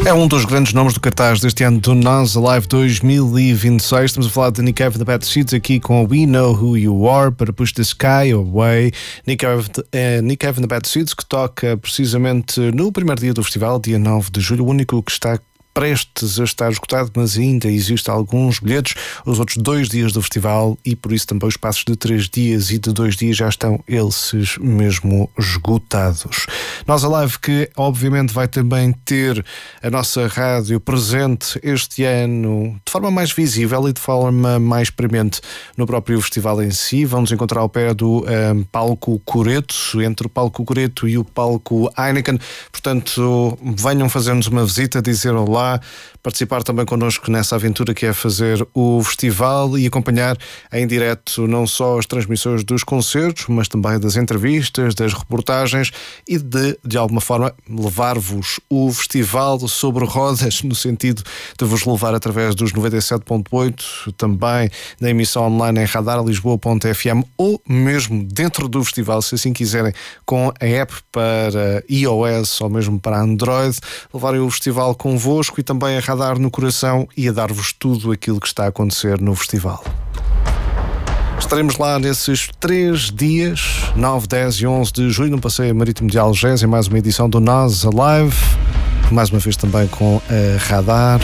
É um dos grandes nomes do cartaz deste ano do Nas Alive 2026. Estamos a falar de Nick Cave and the Bad Seeds aqui com We Know Who You Are para Push the Sky Away. Nick Cave and the Bad Seeds, que toca precisamente no primeiro dia do festival, dia 9 de julho, o único que está prestes a estar esgotado, mas ainda existem alguns bilhetes. Os outros 2 dias do festival e por isso também os passos de 3 dias e de 2 dias já estão eles mesmo esgotados. Nós a live que obviamente vai também ter a nossa rádio presente este ano de forma mais visível e de forma mais premente no próprio festival em si. Vamos encontrar ao pé do palco Coreto, entre o palco Coreto e o palco Heineken. Portanto, venham fazer-nos uma visita, dizer olá, participar também connosco nessa aventura que é fazer o festival e acompanhar em direto não só as transmissões dos concertos, mas também das entrevistas, das reportagens e de alguma forma levar-vos o festival sobre rodas, no sentido de vos levar através dos 97.8, também na emissão online em radarlisboa.fm ou mesmo dentro do festival, se assim quiserem, com a app para iOS ou mesmo para Android, levarem o festival convosco e também a radar no coração e a dar-vos tudo aquilo que está a acontecer no festival. Estaremos lá nesses 3 dias, 9, 10 e 11 de julho, no Passeio Marítimo de Algés, em mais uma edição do Nas Alive, mais uma vez também com a radar.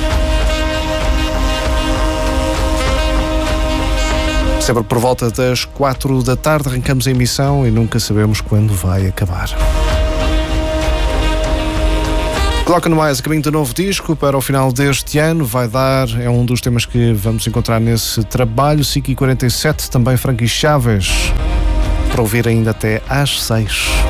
Sempre por volta das 4 da tarde arrancamos a emissão e nunca sabemos quando vai acabar. Coloca no mais a caminho do novo disco para o final deste ano, vai dar, é um dos temas que vamos encontrar nesse trabalho, 5h47, também Frankie Chaves, para ouvir ainda até às 6.